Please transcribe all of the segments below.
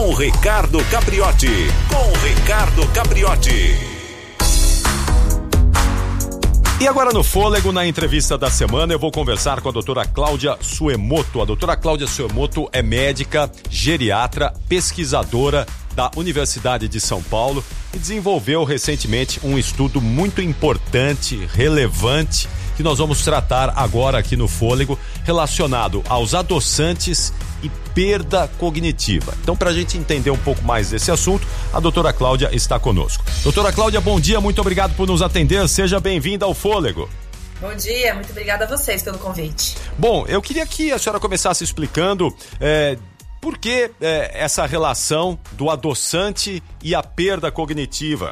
com Ricardo Capriotti. E agora no Fôlego, na entrevista da semana, eu vou conversar com a doutora Cláudia Suemoto. A doutora Cláudia Suemoto é médica, geriatra, pesquisadora da Universidade de São Paulo e desenvolveu recentemente um estudo muito importante, relevante, que nós vamos tratar agora aqui no Fôlego, relacionado aos adoçantes e perda cognitiva. Então, para a gente entender um pouco mais desse assunto, a doutora Cláudia está conosco. Doutora Cláudia, bom dia, muito obrigado por nos atender, seja bem-vinda ao Fôlego. Bom dia, muito obrigada a vocês pelo convite. Bom, eu queria que a senhora começasse explicando por que essa relação do adoçante e a perda cognitiva.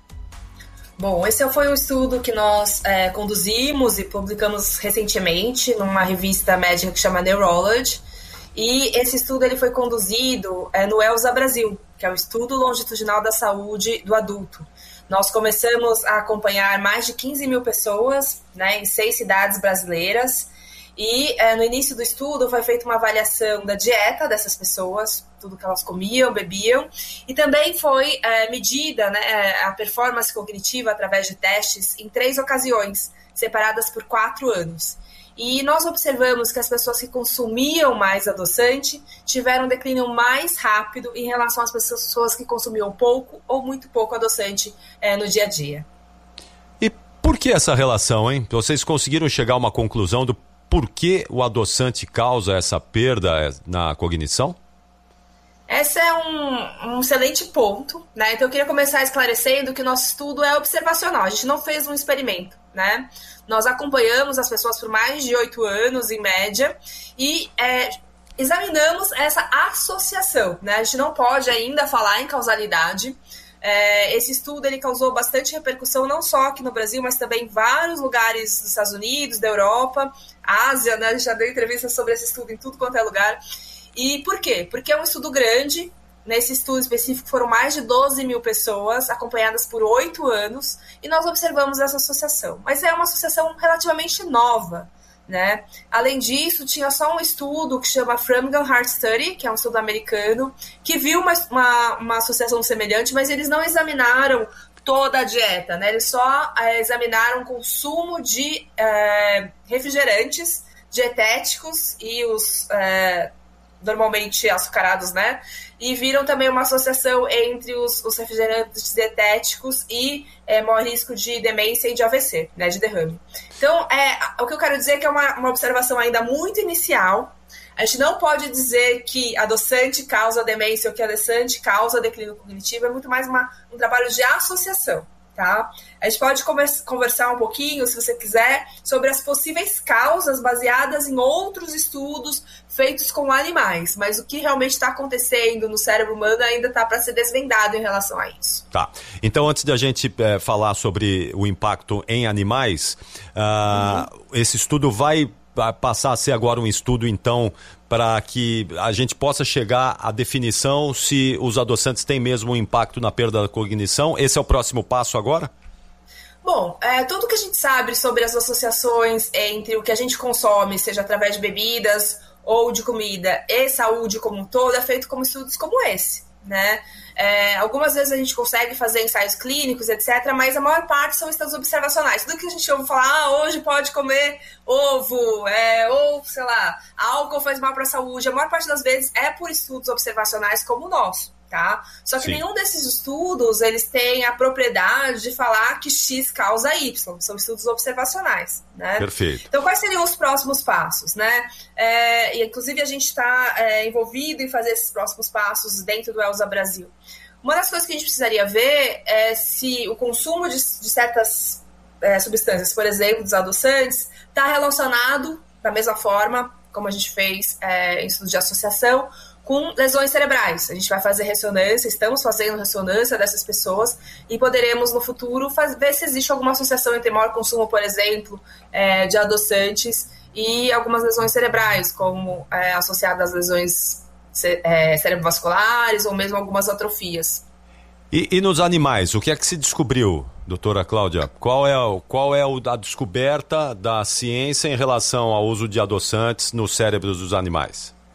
Bom, esse foi um estudo que nós conduzimos e publicamos recentemente numa revista médica que chama Neurology. E esse estudo ele foi conduzido no ELSA Brasil, que é o Estudo Longitudinal da Saúde do Adulto. Nós começamos a acompanhar mais de 15 mil pessoas, né, em 6 cidades brasileiras. E no início do estudo foi feita uma avaliação da dieta dessas pessoas, tudo que elas comiam, bebiam, e também foi medida, né, a performance cognitiva através de testes em 3 ocasiões, separadas por 4 anos. E nós observamos que as pessoas que consumiam mais adoçante tiveram um declínio mais rápido em relação às pessoas que consumiam pouco ou muito pouco adoçante no dia a dia. E por que essa relação, hein? Vocês conseguiram chegar a uma conclusão do por que o adoçante causa essa perda na cognição? Esse é um excelente ponto, né? Então eu queria começar esclarecendo que o nosso estudo é observacional, a gente não fez um experimento, né? Nós acompanhamos as pessoas por mais de 8 anos, em média, e examinamos essa associação, né? A gente não pode ainda falar em causalidade. Esse estudo ele causou bastante repercussão, não só aqui no Brasil, mas também em vários lugares dos Estados Unidos, da Europa, Ásia, né? A gente já deu entrevistas sobre esse estudo em tudo quanto é lugar. E por quê? Porque é um estudo grande. Nesse estudo específico foram mais de 12 mil pessoas, acompanhadas por 8 anos, e nós observamos essa associação. Mas é uma associação relativamente nova, né? Além disso, tinha só um estudo que chama Framingham Heart Study, que é um estudo americano, que viu uma associação semelhante, mas eles não examinaram toda a dieta, né? Eles só examinaram o consumo de refrigerantes dietéticos e os normalmente açucarados, né? E viram também uma associação entre os refrigerantes dietéticos e maior risco de demência e de AVC, né? De derrame. Então, o que eu quero dizer é que é uma observação ainda muito inicial. A gente não pode dizer que adoçante causa demência ou que adoçante causa declínio cognitivo, é muito mais um trabalho de associação, tá? A gente pode conversar um pouquinho, se você quiser, sobre as possíveis causas baseadas em outros estudos feitos com animais, mas o que realmente está acontecendo no cérebro humano ainda está para ser desvendado em relação a isso. Tá, então antes da gente falar sobre o impacto em animais, esse estudo vai passar a ser agora um estudo, então, para que a gente possa chegar à definição se os adoçantes têm mesmo um impacto na perda da cognição? Esse é o próximo passo agora? Bom, tudo que a gente sabe sobre as associações entre o que a gente consome, seja através de bebidas ou de comida, e saúde como um todo, é feito com estudos como esse, né? Algumas vezes a gente consegue fazer ensaios clínicos, etc., mas a maior parte são estudos observacionais. Tudo que a gente ouve falar, hoje pode comer ovo, ou, sei lá, álcool faz mal para a saúde, a maior parte das vezes é por estudos observacionais como o nosso, tá? Só que nenhum desses estudos, eles têm a propriedade de falar que X causa Y, são estudos observacionais, né? Perfeito. Então, quais seriam os próximos passos, né? E, inclusive, a gente está envolvido em fazer esses próximos passos dentro do ELSA Brasil. Uma das coisas que a gente precisaria ver é se o consumo de certas substâncias, por exemplo, dos adoçantes, está relacionado, da mesma forma como a gente fez em estudos de associação, com lesões cerebrais. A gente vai fazer ressonância, estamos fazendo ressonância dessas pessoas e poderemos no futuro ver se existe alguma associação entre maior consumo, por exemplo, de adoçantes e algumas lesões cerebrais, como associadas às lesões cerebrovasculares ou mesmo algumas atrofias. E nos animais, o que é que se descobriu, doutora Cláudia? Qual é a descoberta da ciência em relação ao uso de adoçantes nos cérebros dos animais?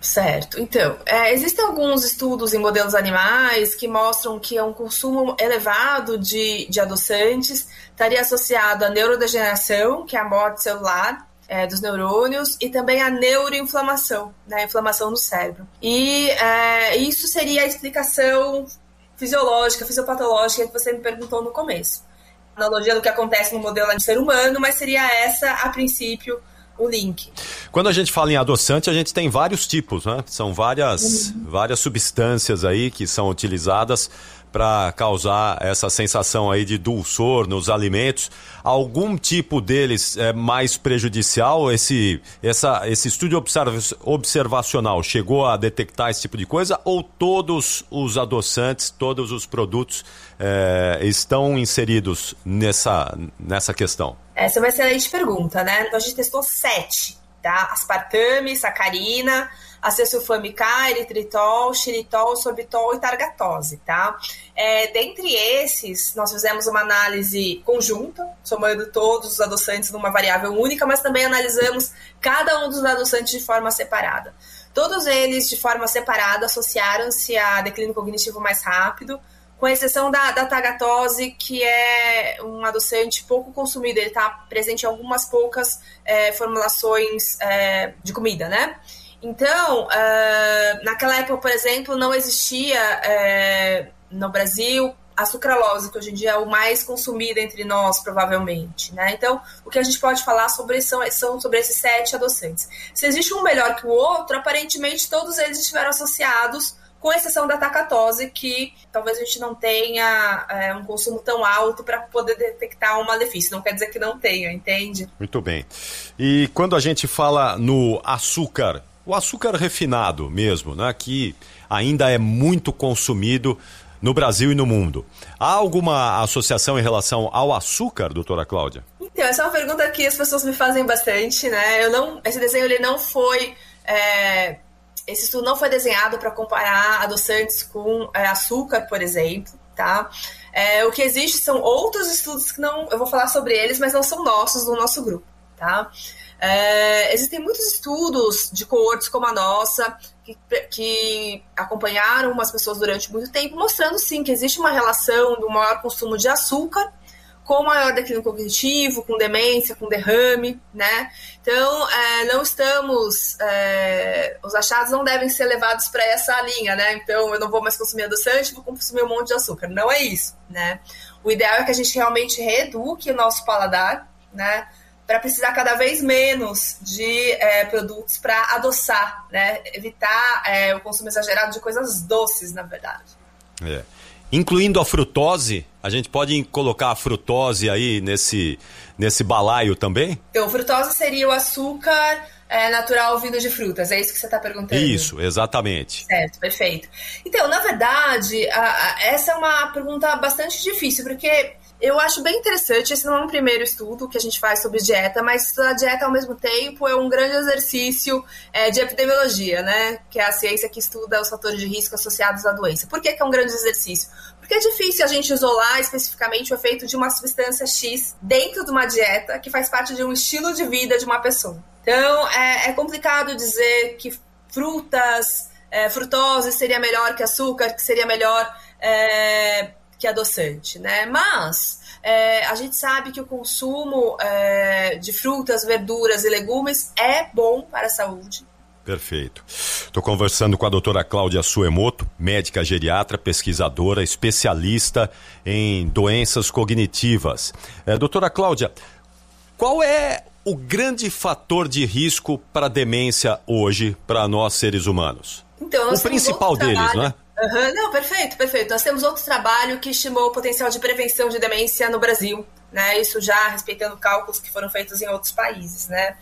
Certo. Então, existem alguns estudos em modelos animais que mostram que um consumo elevado de adoçantes estaria associado à neurodegeneração, que é a morte celular dos neurônios, e também a neuroinflamação, né, a inflamação no cérebro. E isso seria a explicação fisiológica, fisiopatológica que você me perguntou no começo. Analogia do que acontece no modelo de ser humano, mas seria essa, a princípio, o link. Quando a gente fala em adoçante, a gente tem vários tipos, né? São várias substâncias aí que são utilizadas para causar essa sensação aí de dulçor nos alimentos. Algum tipo deles é mais prejudicial? Esse estudo observacional chegou a detectar esse tipo de coisa? Ou todos os adoçantes, todos os produtos estão inseridos nessa questão? Essa é uma excelente pergunta, né? Então a gente testou 7, tá? Aspartame, sacarina, acesulfame K, eritritol, xilitol, sorbitol e targatose, tá? Dentre esses, nós fizemos uma análise conjunta, somando todos os adoçantes numa variável única, mas também analisamos cada um dos adoçantes de forma separada. Todos eles, de forma separada, associaram-se a declínio cognitivo mais rápido, com exceção da targatose, que é um adoçante pouco consumido. Ele está presente em algumas poucas formulações de comida, né? Então, naquela época, por exemplo, não existia no Brasil a sucralose, que hoje em dia é o mais consumido entre nós, provavelmente, né? Então, o que a gente pode falar são sobre esses 7 adoçantes. Se existe um melhor que o outro, aparentemente todos eles estiveram associados, com exceção da tacatose, que talvez a gente não tenha um consumo tão alto para poder detectar um malefício. Não quer dizer que não tenha, entende? Muito bem. E quando a gente fala no açúcar, o açúcar refinado mesmo, né, que ainda é muito consumido no Brasil e no mundo, há alguma associação em relação ao açúcar, doutora Cláudia? Então, essa é uma pergunta que as pessoas me fazem bastante, né? Esse desenho ele não foi... Esse estudo não foi desenhado para comparar adoçantes com açúcar, por exemplo, tá? O que existe são outros estudos que eu vou falar sobre eles, mas não são nossos, do nosso grupo, tá? Existem muitos estudos de coortes como a nossa, que acompanharam umas pessoas durante muito tempo, mostrando sim que existe uma relação do maior consumo de açúcar com maior declínio cognitivo, com demência, com derrame, né? Então, não estamos... os achados não devem ser levados para essa linha, né? Então, eu não vou mais consumir adoçante, vou consumir um monte de açúcar. Não é isso, né? O ideal é que a gente realmente reeduque o nosso paladar, né? Para precisar cada vez menos de produtos para adoçar, né? Evitar o consumo exagerado de coisas doces, na verdade. Incluindo a frutose, a gente pode colocar a frutose aí nesse balaio também? Então, frutose seria o açúcar natural vindo de frutas, é isso que você está perguntando? Isso, exatamente. Certo, perfeito. Então, na verdade, essa é uma pergunta bastante difícil, porque eu acho bem interessante, esse não é um primeiro estudo que a gente faz sobre dieta, mas estudar dieta ao mesmo tempo é um grande exercício de epidemiologia, né? Que é a ciência que estuda os fatores de risco associados à doença. Por que é um grande exercício? Porque é difícil a gente isolar especificamente o efeito de uma substância X dentro de uma dieta que faz parte de um estilo de vida de uma pessoa. Então, é complicado dizer que frutose seria melhor que açúcar, que seria melhor que adoçante, né? Mas a gente sabe que o consumo de frutas, verduras e legumes é bom para a saúde. Perfeito. Estou conversando com a doutora Cláudia Suemoto, médica geriatra, pesquisadora, especialista em doenças cognitivas. Doutora Cláudia, qual é o grande fator de risco para a demência hoje para nós seres humanos? Então, o principal deles, né? Não, perfeito. Nós temos outro trabalho que estimou o potencial de prevenção de demência no Brasil, né? Isso já respeitando cálculos que foram feitos em outros países, né?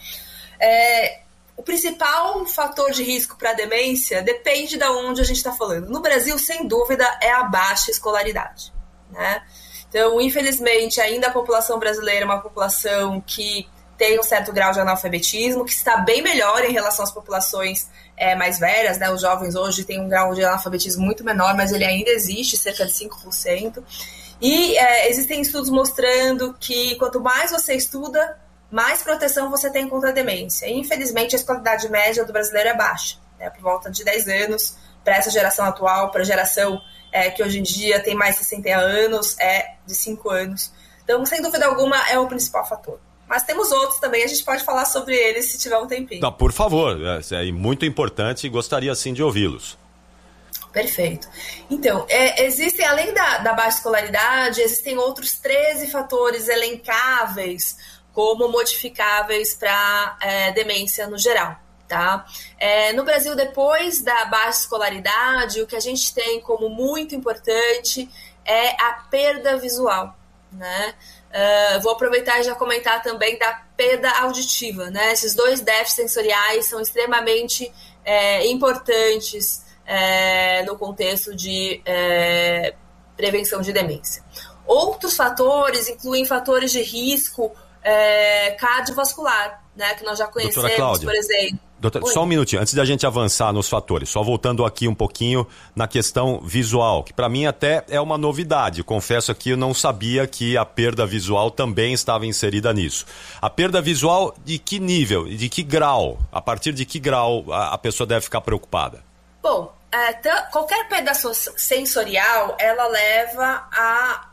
O principal fator de risco para a demência depende de onde a gente está falando. No Brasil, sem dúvida, é a baixa escolaridade, né? Então, infelizmente, ainda a população brasileira é uma população que tem um certo grau de analfabetismo, que está bem melhor em relação às populações mais velhas, né? Os jovens hoje têm um grau de analfabetismo muito menor, mas ele ainda existe, cerca de 5%. E existem estudos mostrando que quanto mais você estuda, mais proteção você tem contra a demência. E, infelizmente, a escolaridade média do brasileiro é baixa. né, por volta de 10 anos, para essa geração atual, para a geração que hoje em dia tem mais de 60 anos, é de 5 anos. Então, sem dúvida alguma, é o principal fator. Mas temos outros também, a gente pode falar sobre eles se tiver um tempinho. Não, por favor, é muito importante e gostaria sim de ouvi-los. Perfeito. Então, existem, além da baixa escolaridade, existem outros 13 fatores elencáveis como modificáveis para demência no geral. Tá? No Brasil, depois da baixa escolaridade, o que a gente tem como muito importante é a perda visual, né? Vou aproveitar e já comentar também da perda auditiva, né? Esses dois déficits sensoriais são extremamente importantes no contexto de prevenção de demência. Outros fatores incluem fatores de risco cardiovascular, né? Que nós já conhecemos, por exemplo. Doutor, só um minutinho, antes da gente avançar nos fatores, só voltando aqui um pouquinho na questão visual, que para mim até é uma novidade. Confesso que eu não sabia que a perda visual também estava inserida nisso. A perda visual de que nível, de que grau? A partir de que grau a pessoa deve ficar preocupada? Bom, qualquer perda sensorial, ela leva a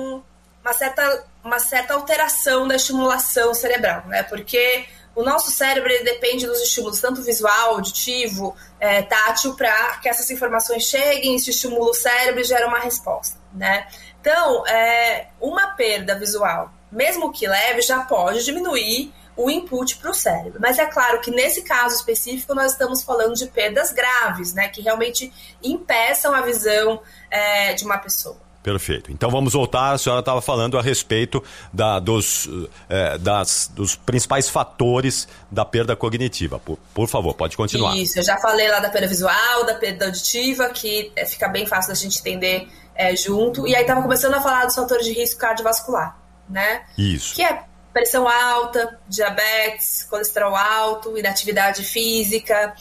uma certa alteração da estimulação cerebral, né? Porque o nosso cérebro ele depende dos estímulos, tanto visual, auditivo, tátil, para que essas informações cheguem, isso estimula o cérebro e gera uma resposta, né? Então, uma perda visual, mesmo que leve, já pode diminuir o input para o cérebro. Mas é claro que nesse caso específico nós estamos falando de perdas graves, né? Que realmente impeçam a visão de uma pessoa. Perfeito. Então vamos voltar, a senhora estava falando a respeito dos principais fatores da perda cognitiva. Por favor, pode continuar. Isso, eu já falei lá da perda visual, da perda auditiva, que fica bem fácil da gente entender junto. E aí estava começando a falar dos fatores de risco cardiovascular, né? Isso. Que é pressão alta, diabetes, colesterol alto, inatividade física,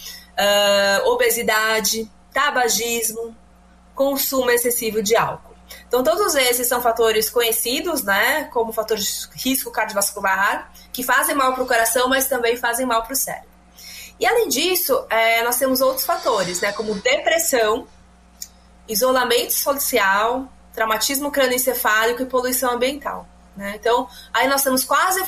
obesidade, tabagismo, consumo excessivo de álcool. Então, todos esses são fatores conhecidos, né, como fatores de risco cardiovascular, que fazem mal para o coração, mas também fazem mal para o cérebro. E, além disso, nós temos outros fatores, né, como depressão, isolamento social, traumatismo crânioencefálico e poluição ambiental. Né? Então, aí nós temos quase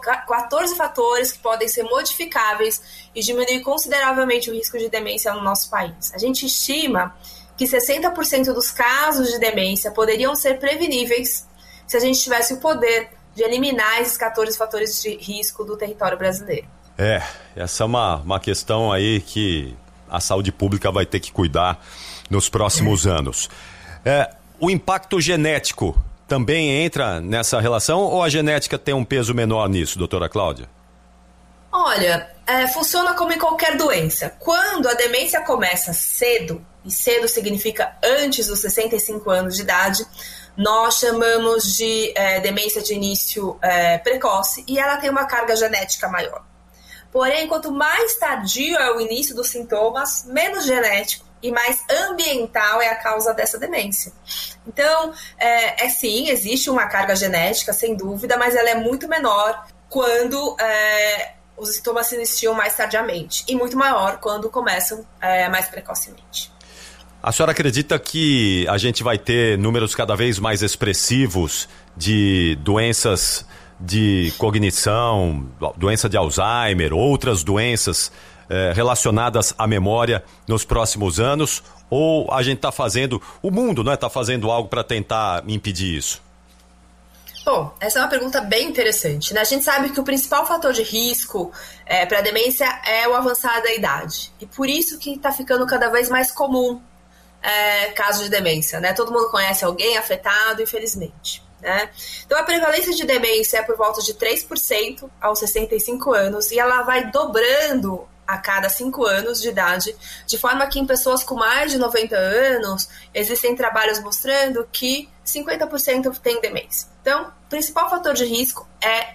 14 fatores que podem ser modificáveis e diminuir consideravelmente o risco de demência no nosso país. A gente estima que 60% dos casos de demência poderiam ser preveníveis se a gente tivesse o poder de eliminar esses 14 fatores de risco do território brasileiro. Essa é uma questão aí que a saúde pública vai ter que cuidar nos próximos anos. O impacto genético também entra nessa relação ou a genética tem um peso menor nisso, doutora Cláudia? Olha, funciona como em qualquer doença. Quando a demência começa cedo, e cedo significa antes dos 65 anos de idade, nós chamamos de demência de início precoce e ela tem uma carga genética maior. Porém, quanto mais tardio é o início dos sintomas, menos genético e mais ambiental é a causa dessa demência. Então, sim, existe uma carga genética, sem dúvida, mas ela é muito menor quando os sintomas se iniciam mais tardiamente e muito maior quando começam mais precocemente. A senhora acredita que a gente vai ter números cada vez mais expressivos de doenças de cognição, doença de Alzheimer, outras doenças relacionadas à memória nos próximos anos? Ou a gente está fazendo, o mundo está fazendo algo para tentar impedir isso? Bom, essa é uma pergunta bem interessante, né? A gente sabe que o principal fator de risco para a demência é o avançar da idade. E por isso que está ficando cada vez mais comum casos de demência, né? Todo mundo conhece alguém afetado, infelizmente. Né? Então a prevalência de demência é por volta de 3% aos 65 anos e ela vai dobrando a cada 5 anos de idade, de forma que em pessoas com mais de 90 anos existem trabalhos mostrando que 50% têm demência. Então, o principal fator de risco é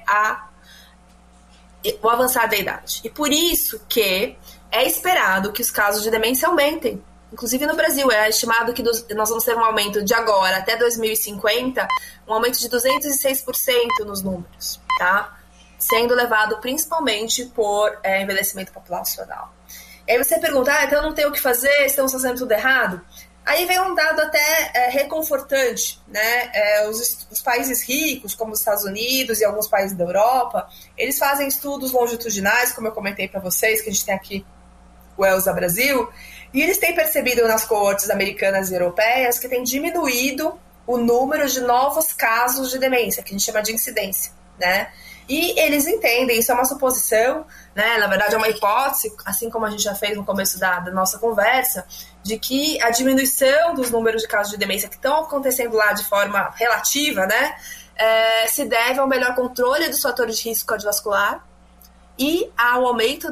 o avançar da idade. E por isso que é esperado que os casos de demência aumentem. Inclusive no Brasil, é estimado que nós vamos ter um aumento de agora até 2050, um aumento de 206% nos números, tá? Sendo levado principalmente por envelhecimento populacional. E aí você pergunta, então eu não tenho o que fazer, estamos fazendo tudo errado? Aí vem um dado até reconfortante, né? Os países ricos, como os Estados Unidos e alguns países da Europa, eles fazem estudos longitudinais, como eu comentei para vocês, que a gente tem aqui o ELSA Brasil, e eles têm percebido nas coortes americanas e europeias que tem diminuído o número de novos casos de demência, que a gente chama de incidência, né? E eles entendem, isso é uma suposição, né? Na verdade é uma hipótese, assim como a gente já fez no começo da nossa conversa, de que a diminuição dos números de casos de demência que estão acontecendo lá de forma relativa, né? Se deve ao melhor controle dos fatores de risco cardiovascular e ao aumento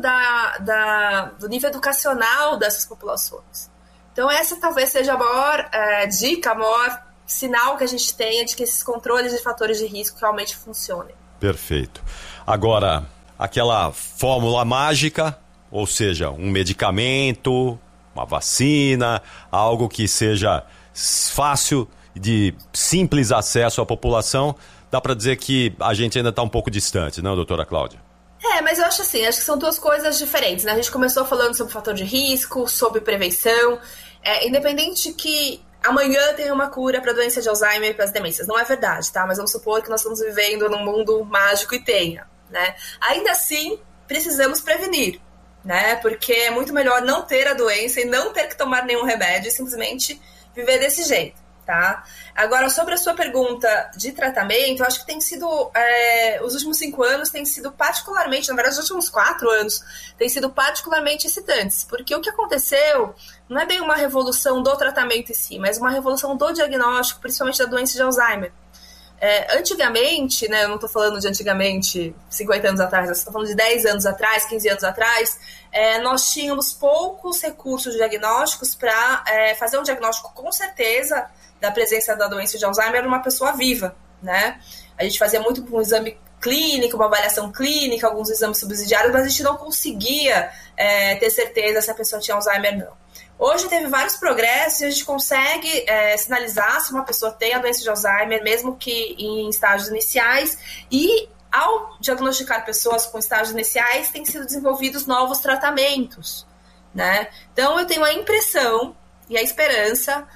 do nível educacional dessas populações. Então essa talvez seja a maior dica, a maior sinal que a gente tenha de que esses controles de fatores de risco realmente funcionem. Perfeito. Agora, aquela fórmula mágica, ou seja, um medicamento, uma vacina, algo que seja fácil, de simples acesso à população, dá para dizer que a gente ainda está um pouco distante, não, doutora Cláudia? Mas eu acho assim, acho que são duas coisas diferentes, né? A gente começou falando sobre fator de risco, sobre prevenção, independente de que amanhã tem uma cura para a doença de Alzheimer e para as demências. Não é verdade, tá? Mas vamos supor que nós estamos vivendo num mundo mágico e tenha, né? Ainda assim, precisamos prevenir, né? Porque é muito melhor não ter a doença e não ter que tomar nenhum remédio e simplesmente viver desse jeito, tá? Agora, sobre a sua pergunta de tratamento, eu acho que tem sido, os últimos 5 anos têm sido particularmente, na verdade, os últimos 4 anos, têm sido particularmente excitantes, porque o que aconteceu não é bem uma revolução do tratamento em si, mas uma revolução do diagnóstico, principalmente da doença de Alzheimer. Antigamente, né, eu não estou falando de antigamente, 50 anos atrás, eu estou falando de 10 anos atrás, 15 anos atrás, nós tínhamos poucos recursos diagnósticos para fazer um diagnóstico com certeza da presença da doença de Alzheimer numa pessoa viva, né? A gente fazia muito um exame clínico, uma avaliação clínica, alguns exames subsidiários, mas a gente não conseguia ter certeza se a pessoa tinha Alzheimer ou não. Hoje teve vários progressos e a gente consegue sinalizar se uma pessoa tem a doença de Alzheimer, mesmo que em estágios iniciais, e ao diagnosticar pessoas com estágios iniciais, têm sido desenvolvidos novos tratamentos, né? Então eu tenho a impressão e a esperança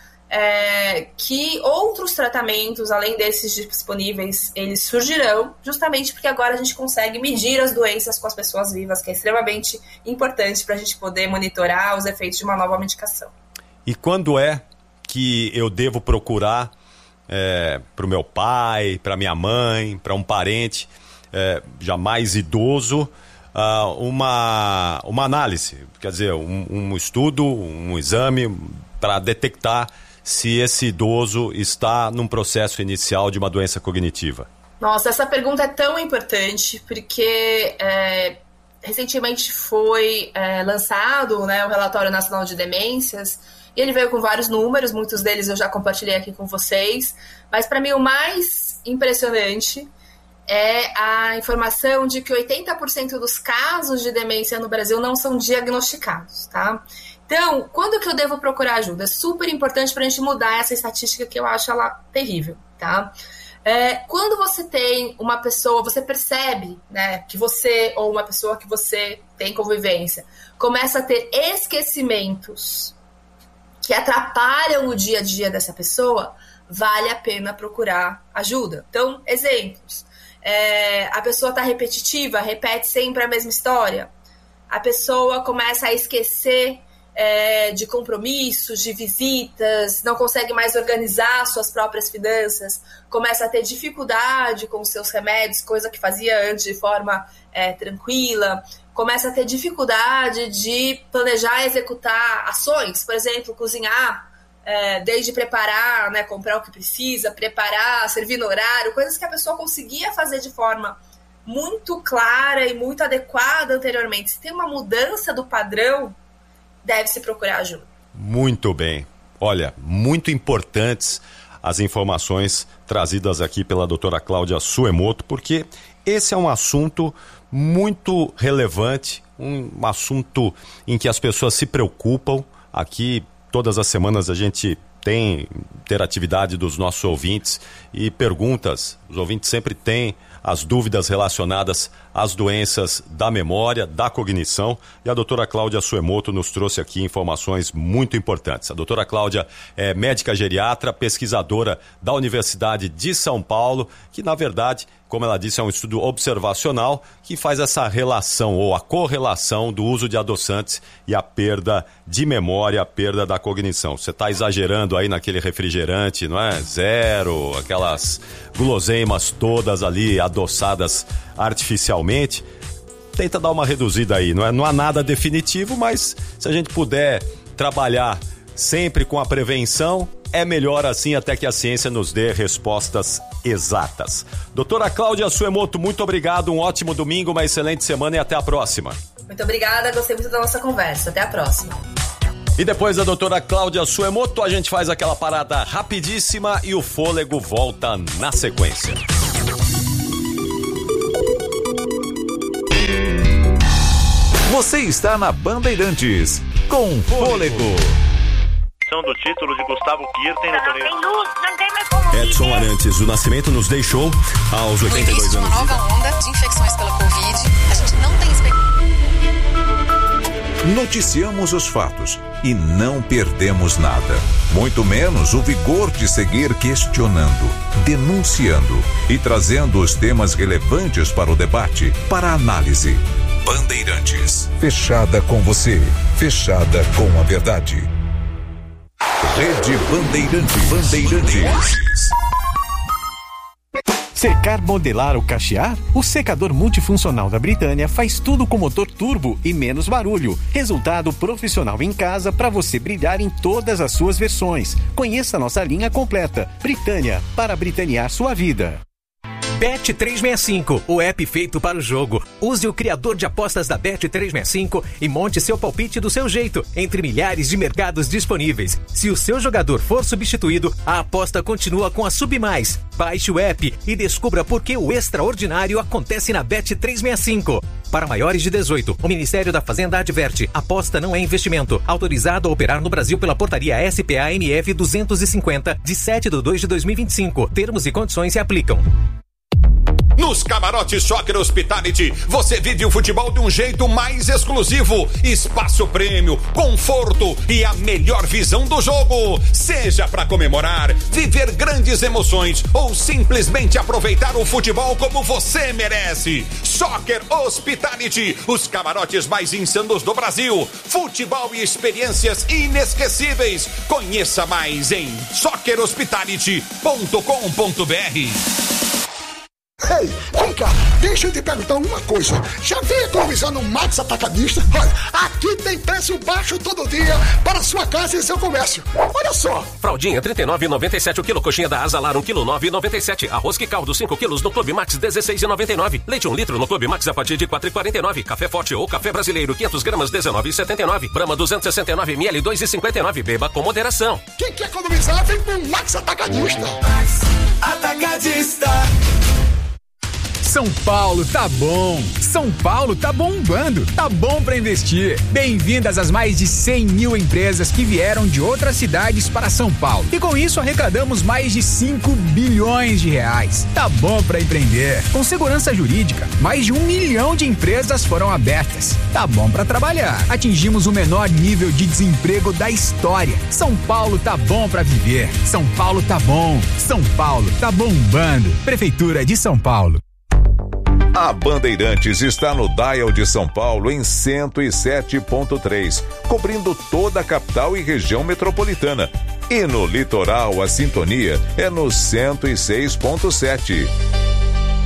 que outros tratamentos, além desses disponíveis, eles surgirão, justamente porque agora a gente consegue medir as doenças com as pessoas vivas, que é extremamente importante para a gente poder monitorar os efeitos de uma nova medicação. E quando é que eu devo procurar para o meu pai, para minha mãe, para um parente já mais idoso, uma análise, quer dizer, um estudo, um exame para detectar se esse idoso está num processo inicial de uma doença cognitiva? Nossa, essa pergunta é tão importante, porque recentemente foi lançado, né, o Relatório Nacional de Demências, e ele veio com vários números, muitos deles eu já compartilhei aqui com vocês, mas para mim o mais impressionante é a informação de que 80% dos casos de demência no Brasil não são diagnosticados, tá? Então, quando que eu devo procurar ajuda? É super importante para a gente mudar essa estatística que eu acho ela terrível, tá? Quando você tem uma pessoa, você percebe, né, que você ou uma pessoa que você tem convivência começa a ter esquecimentos que atrapalham o dia a dia dessa pessoa, vale a pena procurar ajuda. Então, exemplos. A pessoa está repetitiva, repete sempre a mesma história. A pessoa começa a esquecer de compromissos, de visitas, não consegue mais organizar suas próprias finanças, começa a ter dificuldade com os seus remédios, coisa que fazia antes de forma tranquila, começa a ter dificuldade de planejar e executar ações, por exemplo, cozinhar, desde preparar, né, comprar o que precisa, preparar, servir no horário, coisas que a pessoa conseguia fazer de forma muito clara e muito adequada anteriormente. Se tem uma mudança do padrão, deve-se procurar ajuda. Muito bem. Olha, muito importantes as informações trazidas aqui pela doutora Cláudia Suemoto, porque esse é um assunto muito relevante, um assunto em que as pessoas se preocupam. Aqui, todas as semanas, a gente tem interatividade dos nossos ouvintes e perguntas. Os ouvintes sempre têm as dúvidas relacionadas às doenças da memória, da cognição, e a doutora Cláudia Suemoto nos trouxe aqui informações muito importantes. A doutora Cláudia é médica geriatra, pesquisadora da Universidade de São Paulo, que na verdade, como ela disse, é um estudo observacional que faz essa relação ou a correlação do uso de adoçantes e a perda de memória, a perda da cognição. Você está exagerando aí naquele refrigerante, não é? Zero, aquelas guloseimas todas ali adoçadas artificialmente. Tenta dar uma reduzida aí, não é? Não há nada definitivo, mas se a gente puder trabalhar sempre com a prevenção, é melhor assim até que a ciência nos dê respostas exatas. Doutora Cláudia Suemoto, muito obrigado, um ótimo domingo, uma excelente semana e até a próxima. Muito obrigada, gostei muito da nossa conversa. Até a próxima. E depois da doutora Cláudia Suemoto, a gente faz aquela parada rapidíssima e o fôlego volta na sequência. Você está na Bandeirantes, com Fôlego. Do título de Gustavo Kirten no torneio. Não tem mais como Edson Arantes do Nascimento nos deixou aos 82 anos. No início de uma nova onda de infecções pela Covid, a gente não tem Noticiamos os fatos e não perdemos nada. Muito menos o vigor de seguir questionando, denunciando e trazendo os temas relevantes para o debate, para a análise. Bandeirantes. Fechada com você. Fechada com a verdade. Rede Bandeirantes. Secar, modelar ou cachear? O secador multifuncional da Britânia faz tudo com motor turbo e menos barulho. Resultado profissional em casa para você brilhar em todas as suas versões. Conheça nossa linha completa. Britânia, para britanear sua vida. Bet365, o app feito para o jogo. Use o criador de apostas da Bet365 e monte seu palpite do seu jeito, entre milhares de mercados disponíveis. Se o seu jogador for substituído, a aposta continua com a Submais. Baixe o app e descubra por que o extraordinário acontece na Bet365. Para maiores de 18, o Ministério da Fazenda adverte: aposta não é investimento. Autorizado a operar no Brasil pela portaria SPA-MF 250, de 7/2/2025. Termos e condições se aplicam. Nos camarotes Soccer Hospitality, você vive o futebol de um jeito mais exclusivo. Espaço prêmio, conforto e a melhor visão do jogo. Seja para comemorar, viver grandes emoções ou simplesmente aproveitar o futebol como você merece. Soccer Hospitality, os camarotes mais insanos do Brasil. Futebol e experiências inesquecíveis. Conheça mais em soccerhospitality.com.br. Ei, vem cá, deixa eu te perguntar uma coisa. Já veio economizar no Max Atacadista? Olha, aqui tem preço baixo todo dia para sua casa e seu comércio. Olha só. Fraldinha, R$ 39,97 o quilo. Coxinha da Asalar, 1 kg, R$ 9,97. Arroz que caldo, 5 quilos no Clube Max, R$ 16,99. Leite 1 litro no Clube Max a partir de R$ 4,49. Café Forte ou Café Brasileiro, 500 gramas, R$ 19,79. Brahma, 269 ml, R$ 2,59. Beba com moderação. Quem quer economizar, vem pro Max Atacadista. Max Atacadista. São Paulo tá bom, São Paulo tá bombando, tá bom pra investir. Bem-vindas às mais de 100 mil empresas que vieram de outras cidades para São Paulo. E com isso arrecadamos mais de 5 bilhões de reais. Tá bom pra empreender. Com segurança jurídica, mais de 1 milhão de empresas foram abertas. Tá bom pra trabalhar. Atingimos o menor nível de desemprego da história. São Paulo tá bom pra viver. São Paulo tá bom. São Paulo tá bombando. Prefeitura de São Paulo. A Bandeirantes está no Dial de São Paulo em 107.3, cobrindo toda a capital e região metropolitana. E no litoral, a sintonia é no 106.7.